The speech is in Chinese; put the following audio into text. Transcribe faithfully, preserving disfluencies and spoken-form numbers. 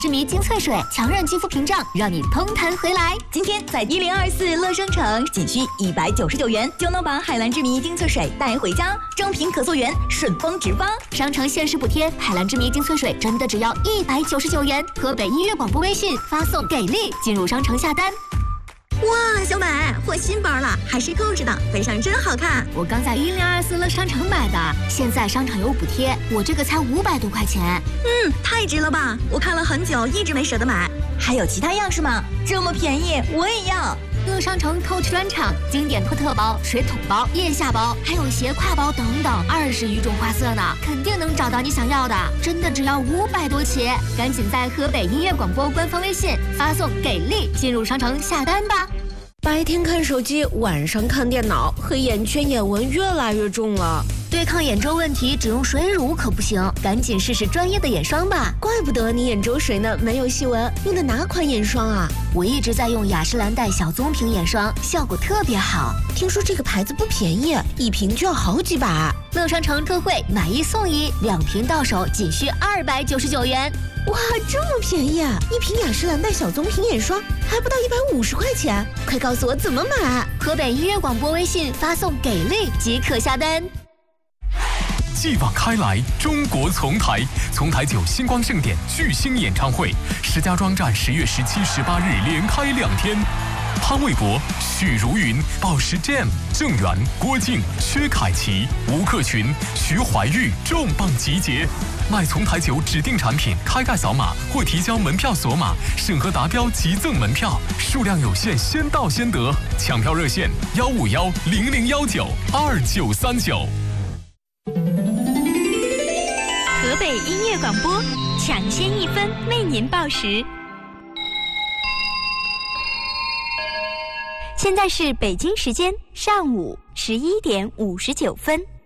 之谜精粹水强韧肌肤屏障，让你通弹回来。 今天在一零二四乐商城，仅需一百九十九元就能把海蓝之谜精粹水带回家，正品可溯源，顺丰直发。 商城限时补贴，海蓝之谜精粹水真的只要一百九十九元。河北音乐广播微信发送给力进入商城下单。 哇，小美，换新包了，还是购置的，背上真好看。 我刚在一零二四乐商城买的，现在商场有补贴，我这个才五百多块钱。 嗯，太值了吧！我看了很久，一直没舍得买。还有其他样式吗？这么便宜，我也要。 乐商城 Coach 专场，经典托特包、水桶包、腋下包，还有斜挎包等等，二十余种花色呢，肯定能找到你想要的。真的只要五百多起，赶紧在河北音乐广播官方微信发送给力进入商城下单吧。 白天看手机，晚上看电脑，黑眼圈、眼纹越来越重了。 对抗眼周问题，只用水乳可不行，赶紧试试专业的眼霜吧。 怪不得你眼周水呢没有细纹，用的哪款眼霜啊？ 我一直在用雅诗兰黛小棕瓶眼霜，效果特别好。 听说这个牌子不便宜，一瓶就要好几百。 乐商城特惠，买一送一，两瓶到手仅需二百九十九元。 哇，这么便宜啊！一瓶雅诗兰黛小棕瓶眼霜还不到一百五十块钱，快告诉我怎么买！ 河北音乐广播微信发送给力即可下单。 继往开来，中国丛台，丛台九星光盛典巨星演唱会，石家庄站十月十七、十八日连开两天。潘玮柏、许茹芸、宝石 Jam、郑源、郭靖、薛凯琪、吴克群、徐怀钰重磅集结。买丛台酒指定产品，开盖扫码或提交门票锁码，审核达标即赠门票，数量有限，先到先得。抢票热线：幺五幺零零幺九二九三九。 河北音乐广播，抢先一分为您报时。现在是北京时间上午十一点五十九分。